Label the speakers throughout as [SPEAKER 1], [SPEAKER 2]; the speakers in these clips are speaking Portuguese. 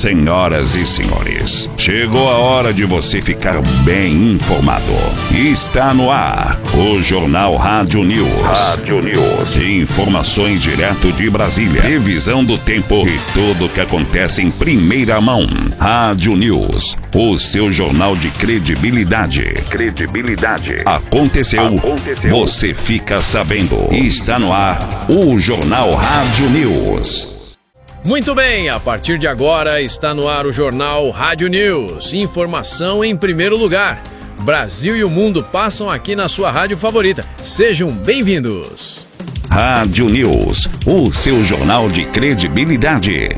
[SPEAKER 1] Senhoras e senhores, chegou a hora de você ficar bem informado. Está no ar o Jornal Rádio News. Informações direto de Brasília, previsão do tempo e tudo o que acontece em primeira mão. Rádio News, o seu jornal de credibilidade. Aconteceu, você fica sabendo. Está no ar o Jornal Rádio News.
[SPEAKER 2] Muito bem, a partir de agora está no ar o Jornal Rádio News. Informação em primeiro lugar. Brasil e o mundo passam aqui na sua rádio favorita. Sejam bem-vindos.
[SPEAKER 1] Rádio News, o seu jornal de credibilidade.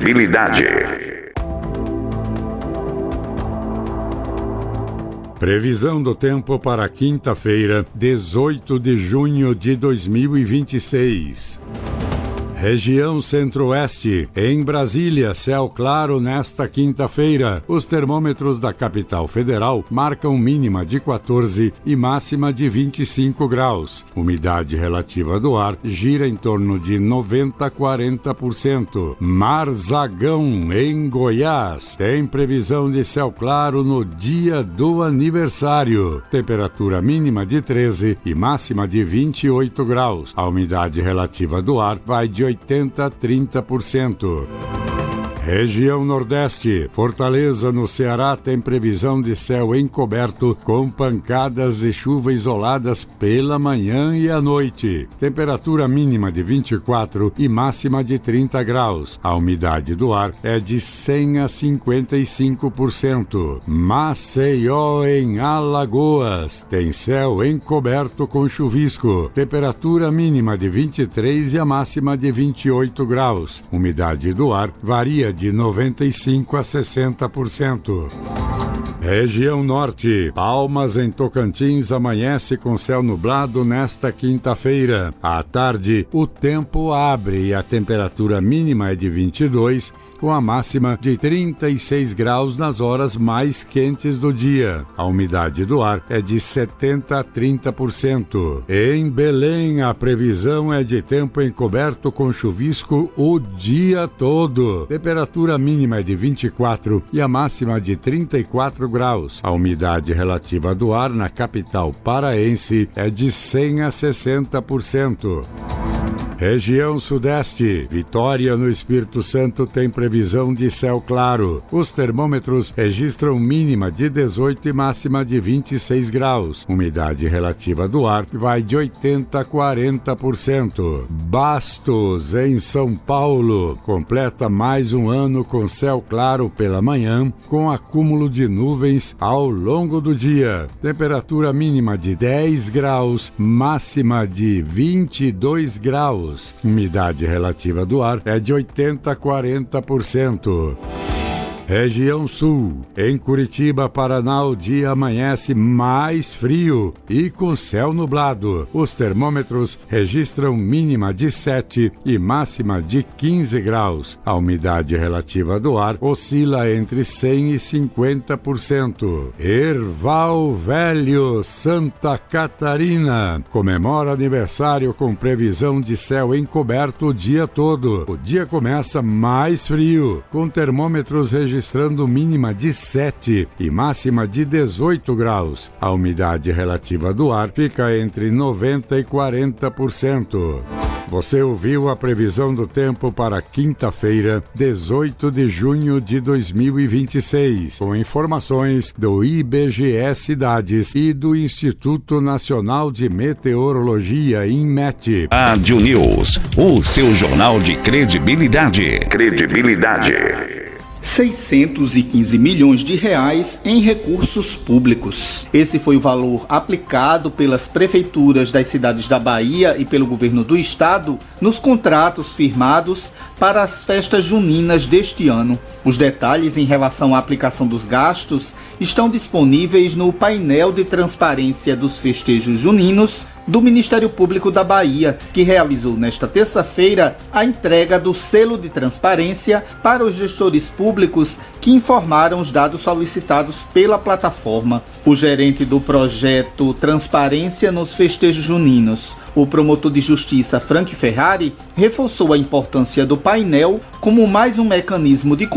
[SPEAKER 3] Previsão do tempo para quinta-feira, 18 de junho de 2026. Região Centro-Oeste, em Brasília, céu claro nesta quinta-feira. Os termômetros da capital federal marcam mínima de 14 e máxima de 25 graus. Umidade relativa do ar gira em torno de 90 a 40%. Marzagão, em Goiás, tem previsão de céu claro no dia do aniversário. Temperatura mínima de 13 e máxima de 28 graus. A umidade relativa do ar vai de 80 a 30%. Região Nordeste, Fortaleza, no Ceará, tem previsão de céu encoberto com pancadas de chuva isoladas pela manhã e à noite. Temperatura mínima de 24 e máxima de 30 graus. A umidade do ar é de 100 a 55%. Maceió, em Alagoas, tem céu encoberto com chuvisco. Temperatura mínima de 23 e a máxima de 28 graus. Umidade do ar varia de 95 a 60%. Região Norte, Palmas, em Tocantins, amanhece com céu nublado nesta quinta-feira. À tarde, o tempo abre e a temperatura mínima é de 22, com a máxima de 36 graus nas horas mais quentes do dia. A umidade do ar é de 70 a 30%. Em Belém, a previsão é de tempo encoberto com chuvisco o dia todo. Temperatura mínima é de 24 e a máxima de 34 graus. A umidade relativa do ar na capital paraense é de 100 a 60%. Região Sudeste, Vitória, no Espírito Santo, tem previsão de céu claro. Os termômetros registram mínima de 18 e máxima de 26 graus. Umidade relativa do ar vai de 80 a 40%. Bastos, em São Paulo, completa mais um ano com céu claro pela manhã, com acúmulo de nuvens ao longo do dia. Temperatura mínima de 10 graus, máxima de 22 graus. Umidade relativa do ar é de 80 a 40%. Região Sul, em Curitiba, Paraná, o dia amanhece mais frio e com céu nublado. Os termômetros registram mínima de 7 e máxima de 15 graus. A umidade relativa do ar oscila entre 100 e 50%. Erval Velho, Santa Catarina, comemora aniversário com previsão de céu encoberto o dia todo. O dia começa mais frio, com termômetros registrando mínima de 7 e máxima de 18 graus. A umidade relativa do ar fica entre 90 e 40%. Você ouviu a previsão do tempo para quinta-feira, 18 de junho de 2026, com informações do IBGE Cidades e do Instituto Nacional de Meteorologia, INMET.
[SPEAKER 1] Rádio News, o seu jornal de credibilidade.
[SPEAKER 4] 615 milhões de reais em recursos públicos. Esse foi o valor aplicado pelas prefeituras das cidades da Bahia e pelo governo do estado nos contratos firmados para as festas juninas deste ano. Os detalhes em relação à aplicação dos gastos estão disponíveis no painel de transparência dos festejos juninos do Ministério Público da Bahia, que realizou nesta terça-feira a entrega do selo de transparência para os gestores públicos que informaram os dados solicitados pela plataforma. O gerente do projeto Transparência nos Festejos Juninos, o promotor de justiça Frank Ferrari, reforçou a importância do painel como mais um mecanismo de